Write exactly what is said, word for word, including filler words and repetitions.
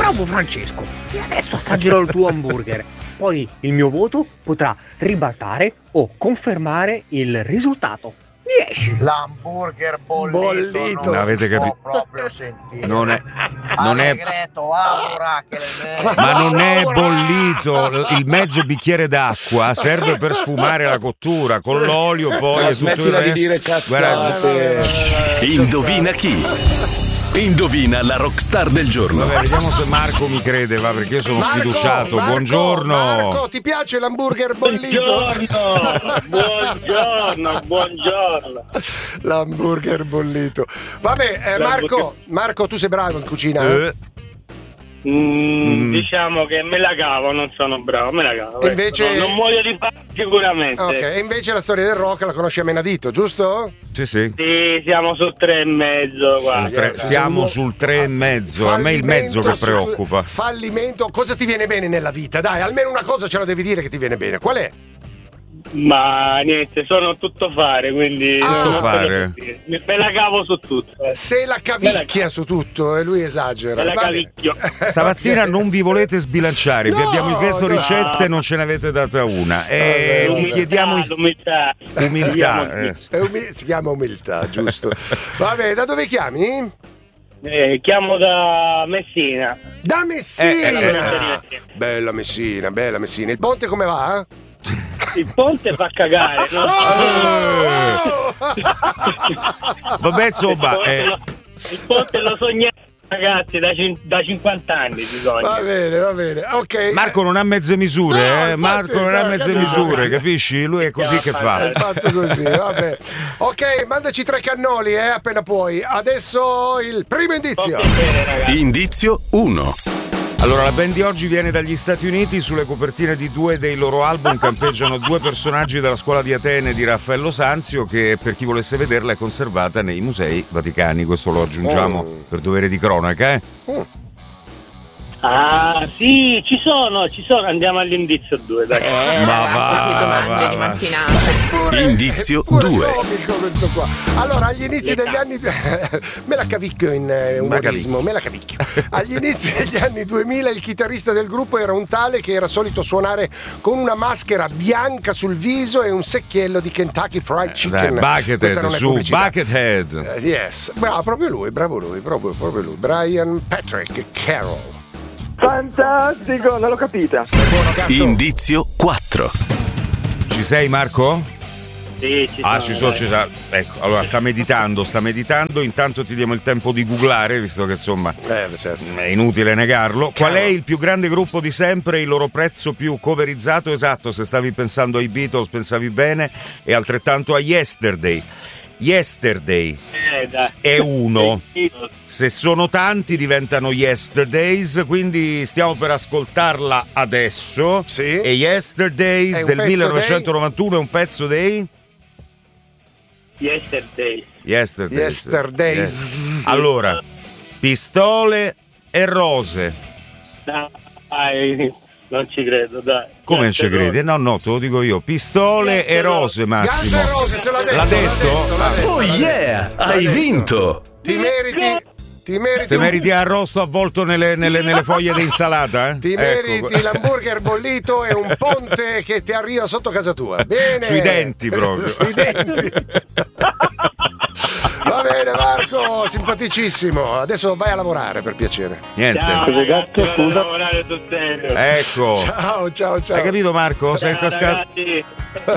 Bravo Francesco, e adesso assaggerò il tuo hamburger. Poi il mio voto potrà ribaltare o confermare il risultato. dieci. L'hamburger bollito, Bollito. non Avete si può capito? proprio sentire. Non è, non è, Allegretto, aura, che le ma non è bollito. Il mezzo bicchiere d'acqua serve per sfumare la cottura con l'olio, poi e tutto il Smettila di resto. dire cazzate. Indovina chi? Indovina la rockstar del giorno. Vabbè, vediamo se Marco mi crede, va, perché io sono Marco, sfiduciato. Marco, Buongiorno. Marco, ti piace l'hamburger bollito? Buongiorno, buongiorno, buongiorno. L'hamburger bollito. Vabbè, eh, Marco, Marco, tu sei bravo in cucina? Eh, Mm, Mm. Diciamo che me la cavo, non sono bravo, me la cavo. E invece- ecco. non, non muoio di fame sicuramente. Ok, e invece la storia del rock la conosci a menadito, giusto? sì, sì. Sì, siamo su tre e mezzo. Guarda. Tre- siamo sul tre e mezzo. A me è il mezzo che Fallimento preoccupa. su- Fallimento, cosa ti viene bene nella vita? Dai, almeno una cosa ce la devi dire che ti viene bene. Qual è? Ma niente, sono tutto fare, quindi Ah. non Tutto so fare. cosa dire. Me la cavo su tutto. eh. Se la cavicchia su tutto e lui esagera. Me la Va bene. cavicchio. Stamattina non vi volete sbilanciare, vi No, abbiamo chiesto no. ricette, non ce ne avete data una. E Vabbè, vi vabbè. chiediamo l'umiltà. umiltà. eh. È umi- si chiama umiltà, giusto? Vabbè, da dove chiami? Eh, chiamo da Messina. Da Messina! Eh, eh, eh. Bella Messina, bella Messina. Il ponte come va? Il ponte fa cagare, no? Oh! Vabbè, insomma, il, ponte eh, lo, il ponte lo sogniamo, ragazzi, da, cin- da cinquanta anni si sogna. Va bene, va bene. Ok. Marco non ha mezze misure, No, eh. infatti, Marco non ha no, mezze capito. misure, capisci? Lui è così che fa. È fatto così, vabbè. Ok, mandaci tre cannoli, eh, appena puoi. Adesso il primo indizio. Bene, ragazzi. Indizio uno. Allora, la band di oggi viene dagli Stati Uniti. Sulle copertine di due dei loro album campeggiano due personaggi della scuola di Atene di Raffaello Sanzio, che per chi volesse vederla è conservata nei musei vaticani. Questo lo aggiungiamo Oh. per dovere di cronaca, eh. Mm. Ah, sì, ci sono, ci sono. Andiamo all'indizio due, dai. Eh, Ma ragazzi, va, che domande va, di va. mattinata. Eppure- Indizio eppure due. comico questo qua. Allora, agli inizi degli anni me la cavicchio in eh, umorismo, me la cavicchio. Agli inizi degli anni duemila il chitarrista del gruppo era un tale che era solito suonare con una maschera bianca sul viso e un secchiello di Kentucky Fried Chicken. Dai, Questa Buckethead, non è su, pubblicità. Buckethead. Eh, yes, bravo, proprio lui, bravo lui, proprio, proprio lui. Brian Patrick Carroll. Fantastico, non l'ho capita. Stai buono, gatto? Indizio quattro. Ci sei, Marco? Sì, ci Ah, sono, ci sono, dai. ci sono. Ecco, allora sta meditando, sta meditando. Intanto ti diamo il tempo di googlare, visto che insomma Eh, certo. è inutile negarlo. Qual è il più grande gruppo di sempre, il loro prezzo più coverizzato? Esatto, se stavi pensando ai Beatles pensavi bene, e altrettanto a Yesterday. Yesterday Eh, dai. è uno. Sì, Se sono tanti diventano Yesterdays, quindi stiamo per ascoltarla adesso. Sì. E Yesterdays È un del pezzo millenovecentonovantuno è un pezzo dei Yesterday. Yesterdays. Yesterdays. Yes. Allora, pistole e rose. Dai, non ci credo, dai. Come non ci credi? No, no, te lo dico io. Pistole e rose, Massimo. Guns N' Roses, se l'ha detto, L'ha l'ha detto? detto, l'ha detto. Oh yeah, hai vinto. Ti meriti, ti meriti, Ti un- meriti arrosto avvolto nelle, nelle- nelle foglie di insalata? Eh? ti Ecco. meriti l'hamburger bollito e un ponte che ti arriva sotto casa tua. Bene. Sui denti proprio. Sui denti. Va bene, Marco, simpaticissimo. Adesso vai a lavorare, per piacere. Niente. Ciao, Cosa gatto, vado a scusa? lavorare sul serio. Ecco. Ciao, ciao, ciao. Hai capito, Marco? Sei Ciao, tascato. ragazzi.